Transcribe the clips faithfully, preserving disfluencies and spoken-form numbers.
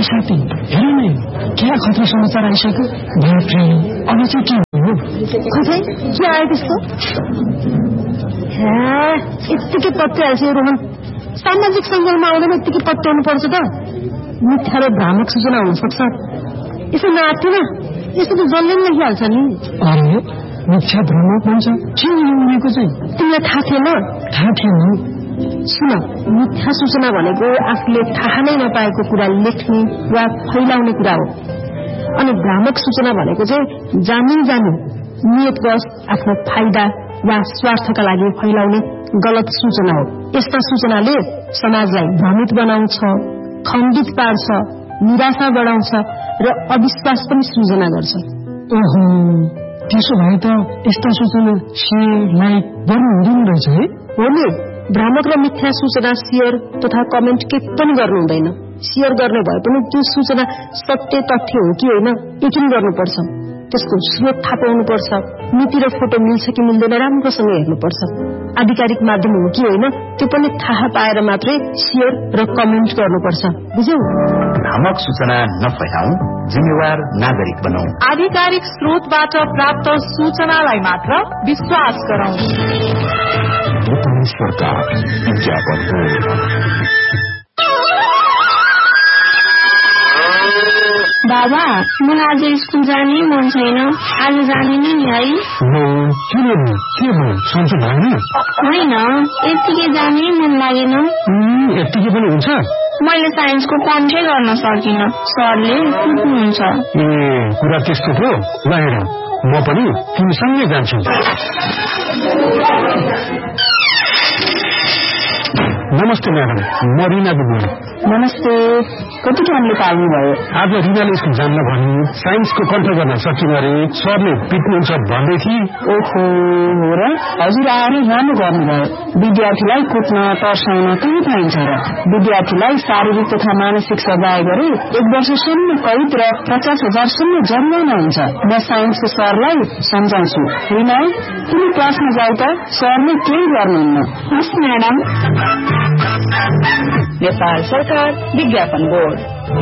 साथी हेर्नु नै के खतरा समाचार आइसक्यो। बाफ्रे अब चाहिँ के हो? खोइ के आयो त्यस्तो? यत्तिकै पत्याएछ रोहन। सामाजिक सञ्जालमा आउँदैन यत्तिकै पत्याउनु पर्छ त। मिथ्या र भ्रामक सूचना हुन सक्छ। यसो नआत्तिन, यसो त जसले पनि लेखिहाल्छ नि। अरे मिथ्या भ्रामक भन्छ के उनीको चाहिँ? तिमीलाई थाहा थिएन? थाहा थिएन। सुन, मिथ्या सूचना भनेको आफूले थाहा नै नपाएको कुरा लेख्ने वा फैलाउने कुरा हो। अनि भ्रामक सूचना भनेको चाहिँ जानी जानी नियतवश आफ्नो फाइदा वा स्वार्थका लागि फैलाउने गलत सूचना हो। यस्ता सूचनाले समाजलाई भ्रमित बनाउँछ, खण्डित पार्छ, निराशा बढाउँछ र अविश्वास पनि सृजना गर्छ। ओहो, त्यसो भए त यस्ता सूचना सेयर लाइक गर्नु हुँदैन रहेछ है? हो नि, भ्रामक र मिथ्या सूचना शेयर तथा कमेन्ट के पनि गर्नु हुँदैन। शेयर गर्ने भए पनि त्यो सूचना सत्य तथ्य हो कि होइन यकिन गर्नुपर्छ। त्यसको स्रोत थाहा पाउनुपर्छ। नीति र फोटो मिल्छ कि मिल्दैन राम्रोसँग हेर्नुपर्छ। आधिकारिक माध्यम हो कि होइन त्यो पनि थाहा पाएर मात्रै शेयर र कमेन्ट गर्नुपर्छ। बुझ्यौ? भ्रामक सूचना नफैलाऊ, जिम्मेवार नागरिक बनाऊ। आधिकारिक स्रोतबाट प्राप्त सूचनालाई मात्र विश्वास गरौं। सरकार विज्ञापन हो। बाबा, मलाई आज स्कुल जाने मन छैन। आज जाँदिन नि है? होइन, यत्तिकै जाने मन लागेन। यत्तिकै पनि हुन्छ? मैले साइन्सको कन्ठै गर्न सकिनँ। सरले कुट्नुहुन्छ। ए कुरा त्यस्तो थियो। ल हेर, म पनि तिमीसँगै जान्छु। नमस्ते म्याडम, म रिना बोल्छु। नमस्ते। कति टाइमले पाल्नु भयो? आज रिनाले स्कुल जान्न भन्नु, साइन्सको कन्ठ गर्न सकिन अरे, सरले पिट्नुहुन्छ भन्दै थिए। ओहो, हो र? हजुर आएर राम्रो गर्नुभयो। विद्यार्थीलाई कुट्न तर्साउन कहाँ पाइन्छ र? विद्यार्थीलाई शारीरिक तथा मानसिक सजाय गरे एक वर्षसम्म कैद र पचास हजारसम्म जरिमाना हुन्छ। म साइन्सको सरलाई सम्झाउँछु। रिना, तिमी क्लासमा जाऊ त, सरले केही गर्नुहुन्न। हस् म्याडम। नेपाल सरकार विज्ञापन बोर्ड।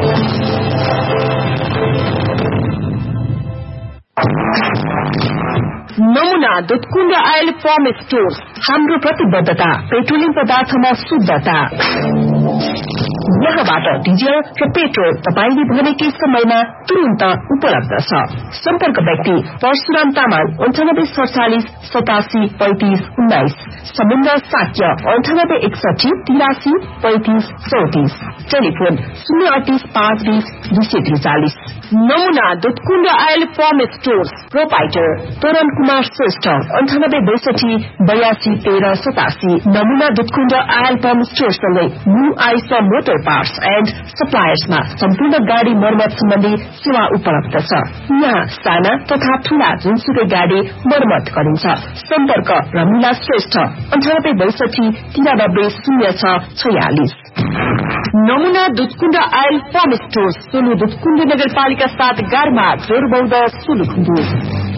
नमुना दुधकुण्ड आयल फर्म स्टोर। हाम्रो प्रतिबद्धता पेट्रोलियम पदार्थमा शुद्धता। यहाँबाट डिजल र पेट्रोल तपाईले भनेकै समयमा तुरन्त उपलब्ध छ। सम्पर्क व्यक्ति परशुराम तामाङ अन्ठानब्बे सडचालिस सतासी पैंतिस उन्नाइस। समुद्र साक्य अन्ठानब्बे एकसठी तिरासी पैंतिस चौतिस। टेलिफोन शून्य अठतीस पाँच बीस दुई सय त्रिचालिस। नमुना Dudhkund oil form store. Proprietor तोरण कुमार श्रेष्ठ अन्ठानब्बे बैसठी बयासी तेह्र सतासी। नमुना दुधकुण्ड आयल फर्म स्टोर सँगै new ice motor parts and सप्लायर्समा सम्पूर्ण गाड़ी मर्मत सम्बन्धी सेवा उपलब्ध छ। यहाँ साना तथा ठूला जुनसुकै गाड़ी मर्मत गरिन्छ। सम्पर्क रमिला श्रेष्ठ अन्ठानब्बे बैसठी तिरानब्बे शून्य छ छयालिस। नमुना Dudhkund oil form store, Solu Dudhkund नगरपालिका सात गारमा जोरबौध सोलुखुम्बु।